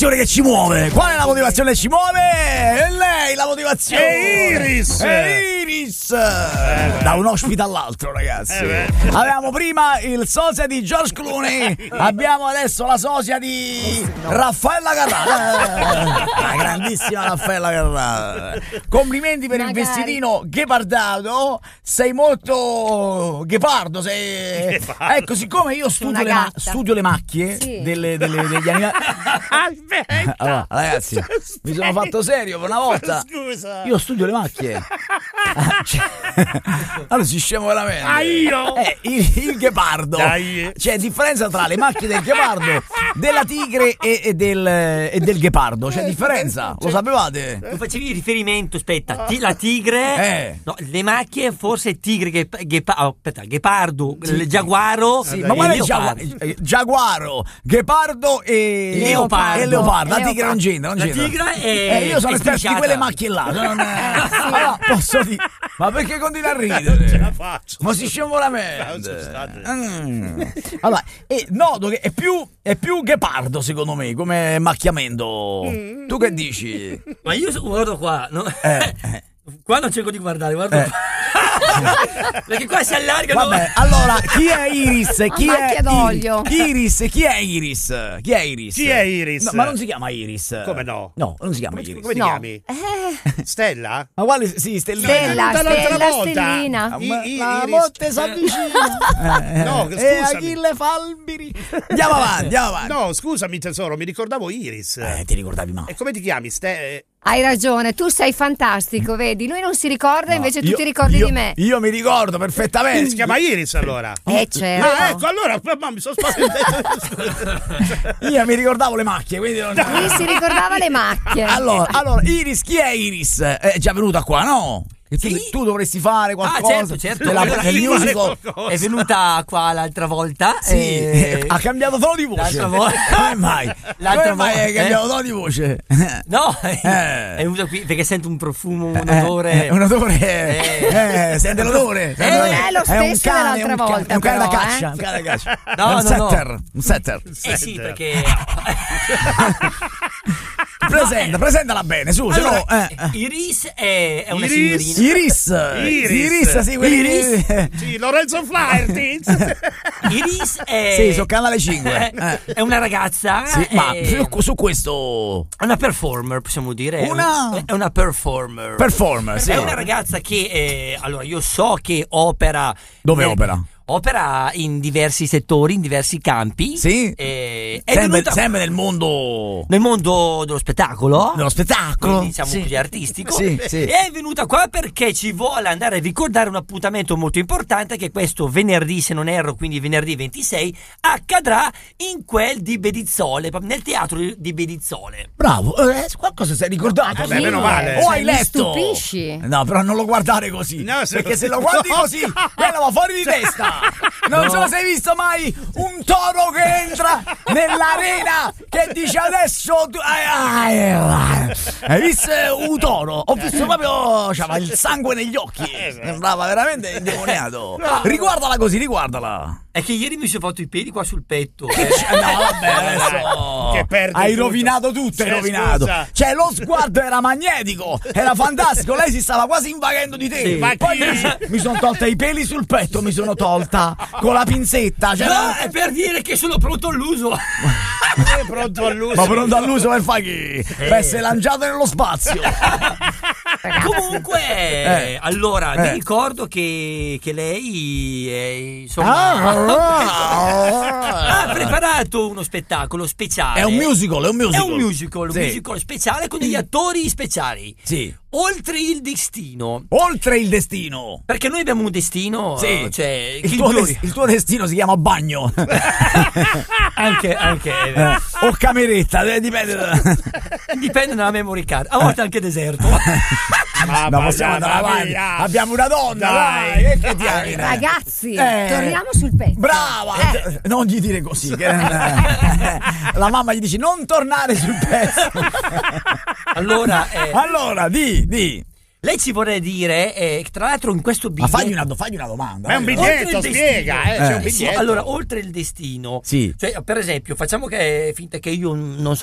che ci muove? Qual è la motivazione che ci muove? È lei la motivazione. È Iris. Da un ospite all'altro, ragazzi. Avevamo prima il sosia di George Clooney. Abbiamo adesso la sosia di Raffaella Carrà. La grandissima Raffaella Carrà. Complimenti per il vestitino ghepardato. Sei molto ghepardo. Ecco, siccome io studio le macchie degli animali. Allora, ragazzi, mi sono fatto serio per una volta. Scusa. Io studio le macchie. Allora si scemo veramente. Io? Il ghepardo. Dai. C'è differenza tra le macchie del ghepardo, della tigre e del ghepardo. C'è differenza? Lo sapevate? Tu facevi riferimento, aspetta, la tigre, no, le macchie, forse tigre, ghepardo, il giaguaro. Sì, ma qual è il giaguaro, ghepardo e leopardo. La tigre non c'entra. La tigre è io sono esperto di quelle macchie là. Allora, posso dire, ma perché continua a ridere? Non ce la faccio. Ma si scemo veramente. Allora, noto che è più ghepardo secondo me come macchiamento. Tu che dici? Ma io guardo qua, no? Qua non cerco di guardare, guardo qua. Perché qua si allargano. Vabbè, allora, chi è Iris? Chi è d'olio. Iris? Chi è Iris? Chi è Iris? Chi è Iris? No, ma non si chiama Iris. Come no? No, non si chiama Iris. Come ti chiami? Stella? Ma quale? Sì, Stellina. Stellina. La morte si avvicina. No, E scusami. Achille Falbiri. Andiamo avanti. No, scusami tesoro, mi ricordavo Iris. Ti ricordavi male. E come ti chiami? Hai ragione, tu sei fantastico, vedi? Lui non si ricorda, invece tu ti ricordi di me. Io mi ricordo perfettamente. Si chiama Iris allora. Certo. Ah, ecco, allora mi sono spaventato. Io mi ricordavo le macchie, quindi non... Lui si ricordava le macchie. Allora, Iris, chi è Iris? È già venuta qua, no? Tu dovresti fare qualcosa. Certo. Nel musical. È venuta qua l'altra volta. Sì, ha cambiato tono di voce. L'altra volta. Come mai? L'altra Come mai volta, hai cambiato tono di voce? No, è venuta qui perché sento un profumo, un odore. Un odore. Sente l'odore. Non è lo stesso dell'altra volta. È un cane da però, caccia. Un cane da caccia. No, un setter. Sì, perché Presentala bene, su, allora, se no. Iris è una Iris? signorina. Iris, sì, quelli. Sì, Lorenzo Flaherty. Iris è Sì, su Canale 5. È una ragazza. Sì, ma su questo È una performer, possiamo dire. È una performer. Performer, sì. È una ragazza che allora io so che opera. Dove opera? Opera in diversi settori, in diversi campi. Sì. Sempre nel mondo. Nel mondo dello spettacolo. Quindi, Diciamo sì. così artistico. Sì. E è venuta qua perché ci vuole andare a ricordare un appuntamento molto importante che questo venerdì, se non erro, quindi venerdì 26, accadrà in quel di Bedizzole, nel teatro di Bedizzole. Bravo, qualcosa sei ricordato. Beh, meno male. O hai Mi letto? stupisci. No, però non lo guardare così. No, perché se lo guardi così, quello va fuori di testa. Non ce lo sei visto mai un toro che entra nell'arena che dice adesso hai visto un toro? Ho visto proprio, c'aveva il sangue negli occhi, sembrava veramente indemoniato. Riguardala così, riguardala. È che ieri mi sono fatto i peli qua sul petto. No, vabbè, adesso Che perdi hai tutto. rovinato tutto, hai rovinato. Scusa. Cioè, lo sguardo era magnetico, era fantastico. Lei si stava quasi invaghendo di te. Sì. Ma Poi chi? mi sono tolta i peli sul petto, mi sono tolta con la pinzetta. Cioè, No, è per dire che sono pronto all'uso. È pronto all'uso. ma pronto all'uso per fare chi? Per essere lanciato nello spazio. Comunque, allora, vi ricordo che lei insomma ha preparato uno spettacolo speciale. È un musical. È un musical, Sì. un musical speciale con degli attori speciali. Sì. Oltre il destino. Oltre il destino. Perché noi abbiamo un destino, Sì. cioè Il tuo destino si chiama bagno. anche O cameretta, dipende dalla memory card. A volte anche deserto. No, possiamo andare avanti. Abbiamo una donna, dai. Che diamine. Ragazzi, torniamo sul pezzo. Brava! Non gli dire così. Che la mamma gli dice non tornare sul pezzo. Allora, di. lei ci vorrei dire, tra l'altro in questo Ma biglietto. fagli una domanda. Ma è un biglietto, spiega, c'è un Sì, biglietto. allora, oltre il destino, Sì. cioè, per esempio, facciamo che finta che io non so